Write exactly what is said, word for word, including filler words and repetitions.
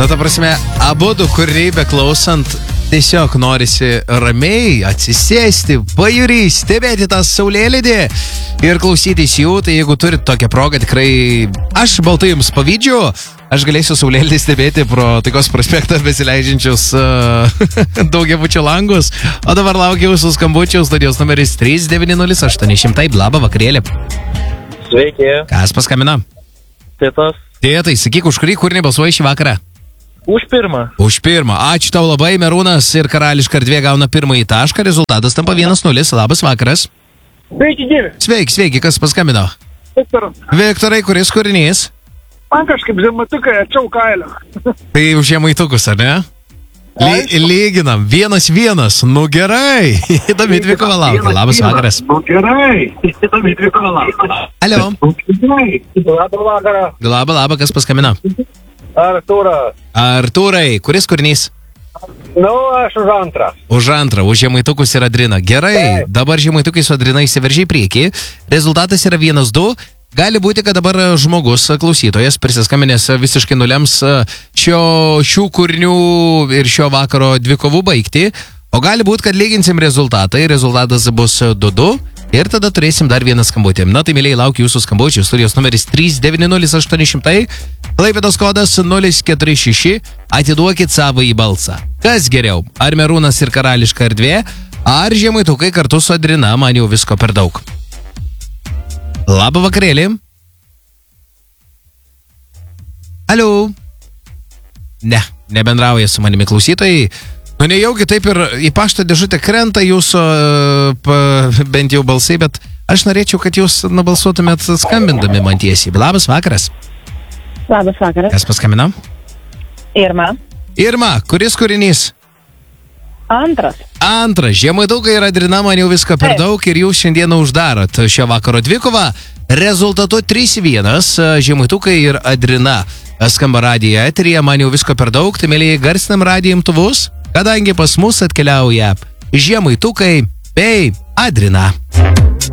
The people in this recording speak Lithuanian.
Na, ta prasme, abudu kūriniai beklausant, tiesiog norisi ramiai atsisėsti, pajūry, stebėti tą saulėlydį ir klausytis jų. Tai jeigu turit tokią progą, tikrai aš baltai jums pavydžiu. Aš galėsiu saulėlydį stebėti pro Taikos prospektą besileidžiančius uh, daugiabučio langus. O dabar laukiu jūsų skambučių. Studijos numeris trys devyni nulis aštuoni šimtai. Labą vakarėlį. Sveiki. Kas paskambina? Tėtas. Tėtai, sakyk, už kurį kūrinį balsuoji šį vakarą? Už pirmą. Už pirmą. Ačiū tau labai. Merūnas ir Karališka erdvė gauna pirmąjį tašką. Rezultatas tampa vienas nulis. Labas vakaras. Sveiki, gyvi. Sveiki, sveiki. Kas paskambino? Viktoras. Viktorai, kuris kūrinys? Man kažkaip žematukai atčiau kailio. Tai už žemaitukus, ar ne? Ly, lyginam. Vienas vienas. Nu gerai. Įdomi dvikova laukia. Labas vakaras. Nu gerai. Įdomi dvikova laukia. Alio. Gerai. Labą vakarą. Labą, labą. Kas paskambino? Artūras. Artūrai, kuris kūrinys? Nu, aš už antrą. Už antrą, už žemaitukus ir Adriną. Gerai, dabar žemaitukai su Adrina įsiveržė į priekį. Rezultatas yra vienas du. Gali būti, kad dabar žmogus, klausytojas, prisiskambinęs visiškai nulems šio, šių kūrinių ir šio vakaro dvikovų baigti. O gali būti, kad lyginsim rezultatą. Rezultatas bus du du. Ir tada turėsim dar vieną skambutį. Na tai, mėlyje, laukiu jūsų skambučių. Studijos numeris trys devyni nulis aštuoni šimtai. Klaipėdos kodas nulis keturi šeši. Atiduokit savąjį balsą. Kas geriau? Ar Merūnas ir Karališka erdvė? Ar žemaitukai kartu su Adrina? Man jau visko per daug. Labą vakarėlį. Alio. Ne, nebendrauja su manimi klausytojai. Nu, nejaugi taip ir į pašto dėžutę krenta jūsų pa, bent jau balsai, bet aš norėčiau, kad jūs nubalsuotumėt skambindami man tiesiai. Labas vakaras. Labas vakaras. Kas paskambina? Irma. Irma, kuris kūrinys? Antras. Antras. Žemaitukai ir Adrina, man jau viską per daug ir jūs šiandieną uždarot šio vakaro dvikovą. Rezultatu trys vienas. Žemaitukai ir Adrina skamba radijo eteryje, man jau visko per daug. Tai, mėlyje, garsinam radijo imtuvus, kadangi pas mus atkeliauja žemaitukai bei Adrina.